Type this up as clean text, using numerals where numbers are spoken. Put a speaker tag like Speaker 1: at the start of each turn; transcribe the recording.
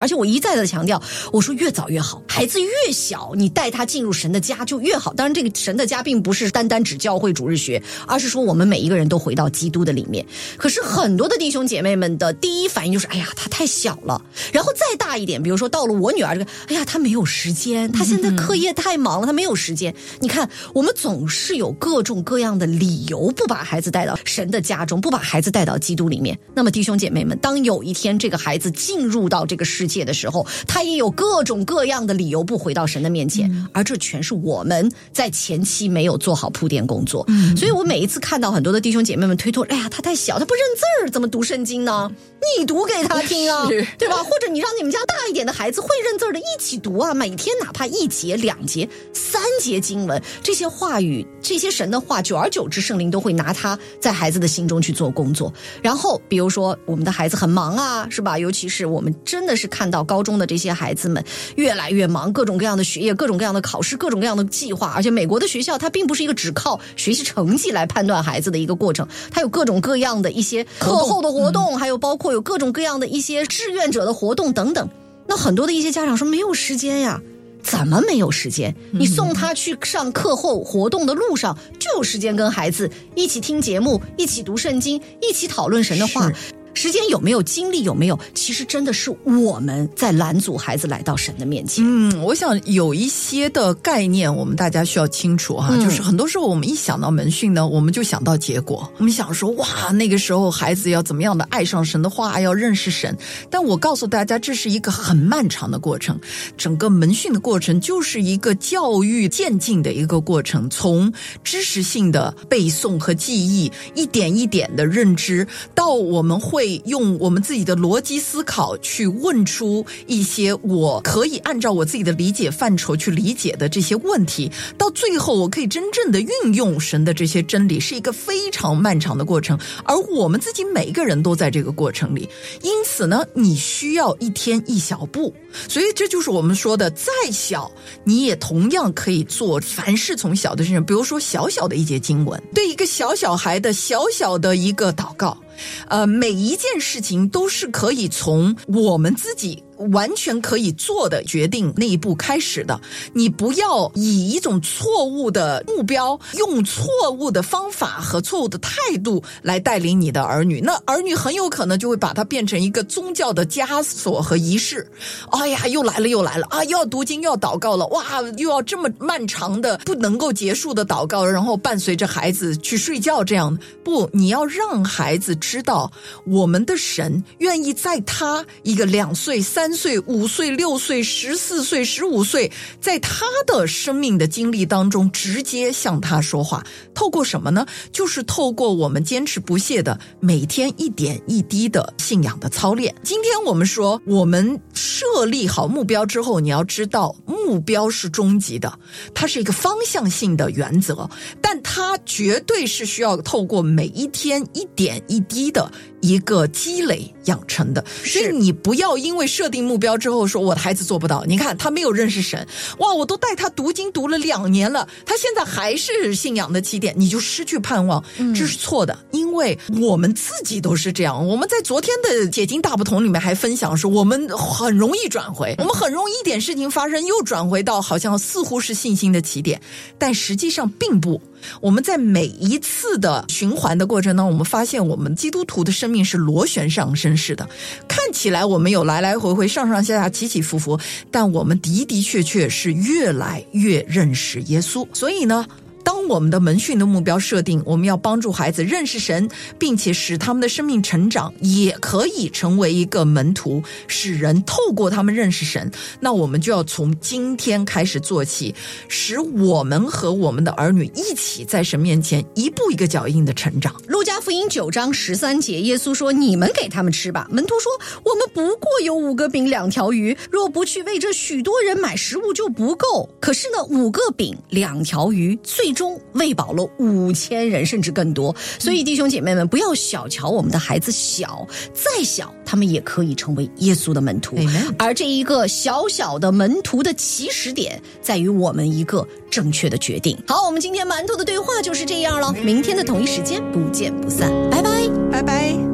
Speaker 1: 而且我一再的强调，我说越早越好，孩子越小你带他进入神的家就越好。当然这个神的家并不是单单指教会主日学，而是说我们每一个人都回到基督的里面。可是很多的弟兄姐妹们的第一反应就是哎呀他太小了，然后再大一点，比如说到了我女儿这个，哎呀他没有时间，他现在课业太忙了，他没有时间。你看我们总是有各种各样的理由不把孩子带到神的家中，不把孩子带到基督里面。那么弟兄姐妹们，当有一天这个孩子进入到这个世界的时候，他也有各种各样的理由不回到神的面前，而这全是我们在前期没有做好铺垫工作。所以我每一次看到很多的弟兄姐妹们推脱，哎呀他太小，他不认字儿，怎么读圣经呢？你读给他听啊，对吧？或者你让你们家大一点的孩子会认字儿的一起读啊，每天哪怕1节、2节、3节经文，这些话语，这些神的话，久而久之圣灵都会拿它在孩子的心中去做工作。然后比如说我们的孩子很忙啊，是吧？尤其是我们真的是看到高中的这些孩子们越来越忙，各种各样的学业，各种各样的考试，各种各样的计划。而且美国的学校它并不是一个只靠学习成绩来判断孩子的一个过程，它有各种各样的一些课后的活动，还有包括有各种各样的一些志愿者的活动等等。那很多的一些家长说没有时间呀，怎么没有时间？你送他去上课后活动的路上就有时间跟孩子一起听节目，一起读圣经，一起讨论神的话。时间有没有，精力有没有，其实真的是我们在拦阻孩子来到神的面前。
Speaker 2: 我想有一些的概念我们大家需要清楚哈，就是很多时候我们一想到门训呢，我们就想到结果，我们想说哇那个时候孩子要怎么样的爱上神的话，要认识神。但我告诉大家这是一个很漫长的过程，整个门训的过程就是一个教育渐进的一个过程，从知识性的背诵和记忆一点一点的认知，到我们会用我们自己的逻辑思考去问出一些我可以按照我自己的理解范畴去理解的这些问题，到最后我可以真正的运用神的这些真理，是一个非常漫长的过程，而我们自己每一个人都在这个过程里。因此呢，你需要一天一小步，所以这就是我们说的再小你也同样可以做凡事从小的事情。比如说小小的一节经文，对一个小小孩的小小的一个祷告，每一件事情都是可以从我们自己完全可以做的决定那一步开始的。你不要以一种错误的目标，用错误的方法和错误的态度来带领你的儿女，那儿女很有可能就会把它变成一个宗教的枷锁和仪式。哎呀又来了啊，又要读经又要祷告了，哇又要这么漫长的不能够结束的祷告，然后伴随着孩子去睡觉，这样不，你要让孩子知道我们的神愿意在他一个2岁3岁5岁6岁14岁15岁，在他的生命的经历当中直接向他说话。透过什么呢？就是透过我们坚持不懈的每天一点一滴的信仰的操练。今天我们说我们设立好目标之后，你要知道目标是终极的，它是一个方向性的原则，但它绝对是需要透过每一天一点一滴的一个积累养成的。所以你不要因为设定目标之后说我的孩子做不到，你看他没有认识神，哇我都带他读经读了2年了，他现在还是信仰的起点，你就失去盼望，这是错的。因为我们自己都是这样，我们在昨天的解经大不同里面还分享说我们很容易转回，我们很容易一点事情发生又转回到好像似乎是信心的起点，但实际上并不。我们在每一次的循环的过程当中，我们发现我们基督徒的生命是螺旋上升式的，看起来我们有来来回回上上下下起起伏伏，但我们的的确确是越来越认识耶稣。所以呢，当我们的门训的目标设定，我们要帮助孩子认识神，并且使他们的生命成长，也可以成为一个门徒，使人透过他们认识神。那我们就要从今天开始做起，使我们和我们的儿女一起在神面前一步一个脚印的成长。
Speaker 1: 路加福音9章13节，耶稣说你们给他们吃吧。门徒说我们不过有5个饼2条鱼，若不去为这许多人买食物就不够。可是呢5个饼2条鱼最终喂饱了5000人甚至更多。所以弟兄姐妹们，不要小瞧我们的孩子小，再小他们也可以成为耶稣的门徒。而这一个小小的门徒的起始点在于我们一个正确的决定。好，我们今天馒头的对话就是这样了，明天的同一时间不见不散，拜拜，
Speaker 2: 拜拜。